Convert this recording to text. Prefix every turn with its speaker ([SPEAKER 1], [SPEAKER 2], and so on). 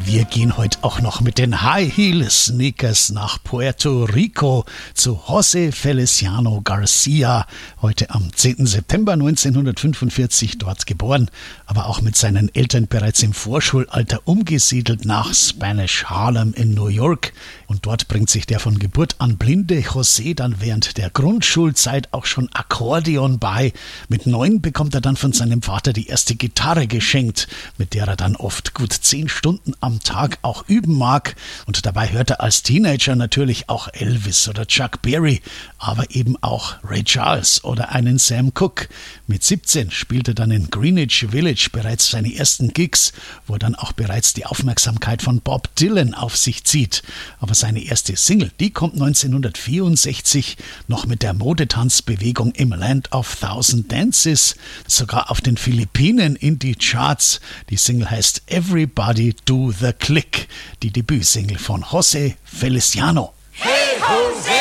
[SPEAKER 1] Wir gehen heute auch noch mit den High Heel Sneakers nach Puerto Rico zu José Feliciano Garcia, heute am 10. September 1945 dort geboren, aber auch mit seinen Eltern bereits im Vorschulalter umgesiedelt nach Spanish Harlem in New York. Und dort bringt sich der von Geburt an blinde José dann während der Grundschulzeit auch schon Akkordeon bei. Mit 9 bekommt er dann von seinem Vater die erste Gitarre geschenkt, mit der er dann oft gut 10 Stunden am Tag auch üben mag. Und dabei hört er als Teenager natürlich auch Elvis oder Chuck Berry, aber eben auch Ray Charles oder einen Sam Cooke. Mit 17 spielt er dann in Greenwich Village bereits seine ersten Gigs, wo er dann auch bereits die Aufmerksamkeit von Bob Dylan auf sich zieht. Aber seine erste Single, die kommt 1964 noch mit der Modetanzbewegung im Land of Thousand Dances, sogar auf den Philippinen in die Charts. Die Single heißt Everybody Do the Click, die Debütsingle von José Feliciano.
[SPEAKER 2] Hey José!